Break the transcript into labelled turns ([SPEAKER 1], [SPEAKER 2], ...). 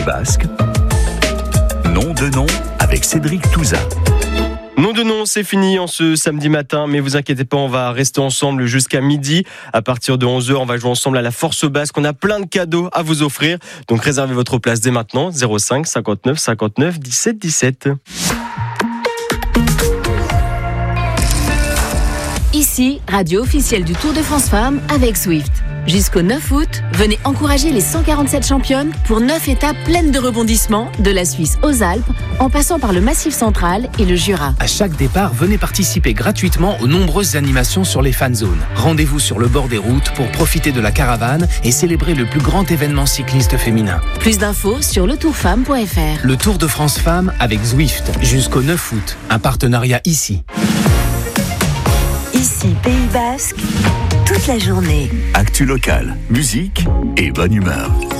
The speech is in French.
[SPEAKER 1] Basque. Nom de nom avec Cédric Touza.
[SPEAKER 2] Nom de nom, c'est fini en ce samedi matin, mais vous inquiétez pas, on va rester ensemble jusqu'à midi. À partir de 11h, on va jouer ensemble à la Force Basque. On a plein de cadeaux à vous offrir, donc réservez votre place dès maintenant. 05 59 59 17 17.
[SPEAKER 3] Ici, radio officielle du Tour de France Femmes avec Zwift. Jusqu'au 9 août, venez encourager les 147 championnes pour 9 étapes pleines de rebondissements, de la Suisse aux Alpes, en passant par le Massif central et le Jura.
[SPEAKER 4] À chaque départ, venez participer gratuitement aux nombreuses animations sur les fan zones. Rendez-vous sur le bord des routes pour profiter de la caravane et célébrer le plus grand événement cycliste féminin.
[SPEAKER 3] Plus d'infos sur letourfemme.fr.
[SPEAKER 4] Le Tour de France Femmes avec Zwift jusqu'au 9 août. Un partenariat ici.
[SPEAKER 5] Ici, Pays Basque, toute la journée.
[SPEAKER 1] Actu locale, musique et bonne humeur.